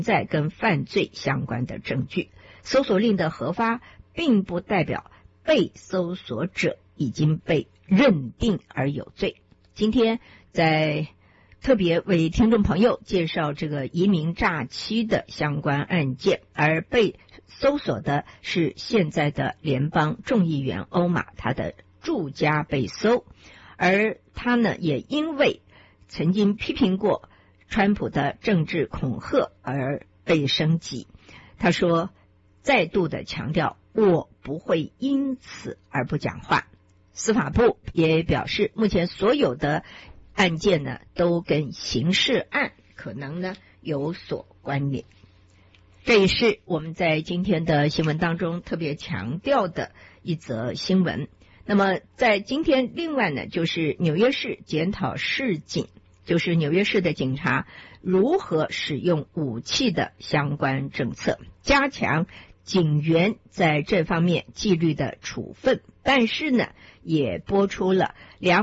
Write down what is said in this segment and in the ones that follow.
在跟犯罪相关的证据。搜索令的核发并不代表被搜索者已经被认定而有罪。今天在特别为听众朋友介绍这个移民诈欺的相关案件，而被搜索的是现在的联邦众议员欧马，他的住家被搜，而他呢也因为曾经批评过川普的政治恐吓而被升级。他说，再度的强调，我不会因此而不讲话。司法部也表示，目前所有的案件呢都跟刑事案可能呢有所关联。这也是我们在今天的新闻当中特别强调的一则新闻。那么在今天另外呢，就是纽约市检讨市警，就是纽约市的警察如何使用武器的相关政策，加强警员在这方面纪律的处分，但是呢也拨出了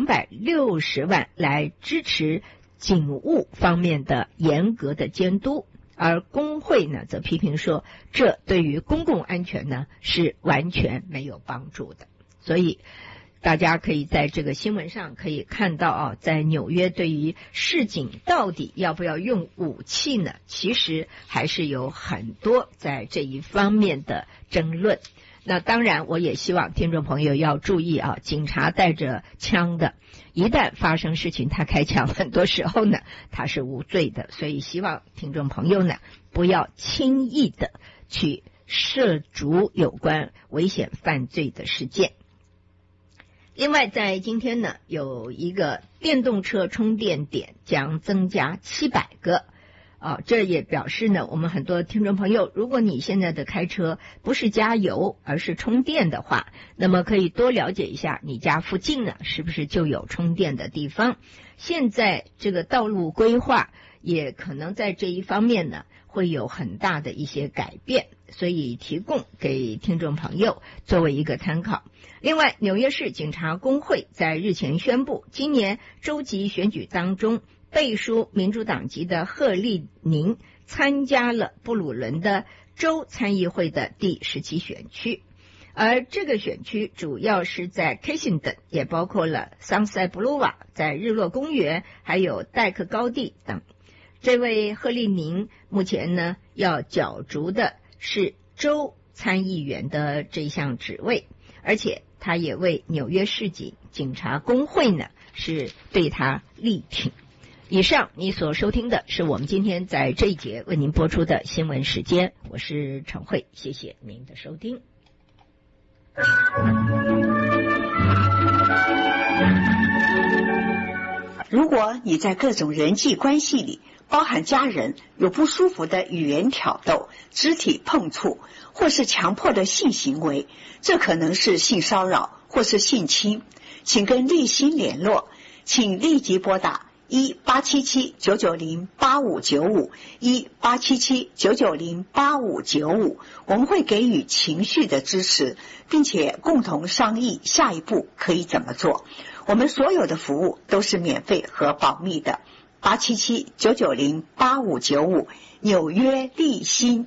260万来支持警务方面的严格的监督。而工会呢则批评说，这对于公共安全呢是完全没有帮助的。所以大家可以在这个新闻上可以看到在纽约对于市警到底要不要用武器呢，其实还是有很多在这一方面的争论。那当然我也希望听众朋友要注意警察带着枪的，一旦发生事情他开枪，很多时候呢他是无罪的，所以希望听众朋友呢不要轻易的去涉足有关危险犯罪的事件。另外在今天呢，有一个电动车充电点将增加700个。这也表示呢，我们很多听众朋友，如果你现在的开车不是加油而是充电的话，那么可以多了解一下你家附近呢是不是就有充电的地方。现在这个道路规划也可能在这一方面呢会有很大的一些改变，所以提供给听众朋友作为一个参考。另外，纽约市警察工会在日前宣布，今年州级选举当中背书民主党籍的贺立宁参加了布鲁伦的州参议会的第17选区，而这个选区主要是在 Kensington， 也包括了 Sunset Boulevard， 在日落公园还有戴克高地等。这位贺立宁目前呢要角逐的是州参议员的这项职位，而且他也为纽约市警察工会呢是对他力挺。以上你所收听的是我们今天在这一节为您播出的新闻时间，我是陈慧，谢谢您的收听。 如果你在各种人际关系里，包含家人，有不舒服的语言挑逗、肢体碰触或是强迫的性行为，这可能是性骚扰或是性侵，请跟立新联络，请立即拨打1877-990-8595 1877-990-8595，我们会给予情绪的支持，并且共同商议下一步可以怎么做。我们所有的服务都是免费和保密的。877-990-8595，纽约立新。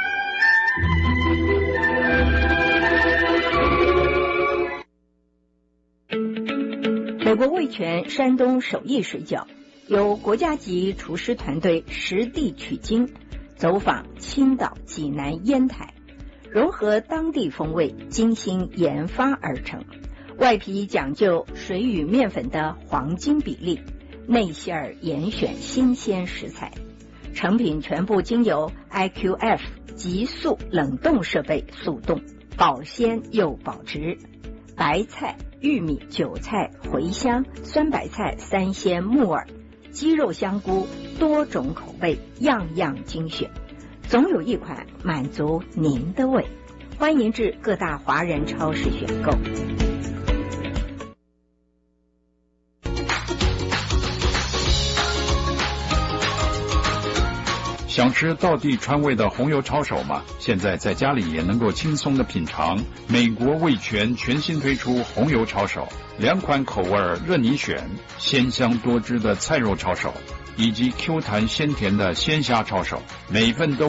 美国味全山东手艺水饺由国家级厨师团队实地取经，走访青岛、济南、烟台，融合当地风味，精心研发而成。外皮讲究水与面粉的黄金比例，内馅儿严选新鲜食材，成品全部经由 IQF 急速冷冻设备速冻，保鲜又保值。白菜、玉米、韭菜、茴香、酸白菜、三鲜、木耳、鸡肉、香菇，多种口味，样样精选，总有一款满足您的胃。欢迎至各大华人超市选购。 想吃道地川味的红油抄手吗？现在在家里也能够轻松的品尝。美国味全全新推出红油抄手，2款口味任你选，鲜香多汁的菜肉抄手，以及 Q 弹鲜甜的鲜虾抄手，每份都